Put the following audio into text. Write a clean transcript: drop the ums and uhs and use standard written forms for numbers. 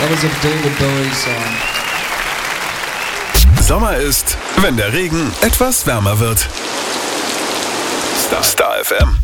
That was a David Bowie song. Sommer ist, wenn der Regen etwas wärmer wird. Star FM.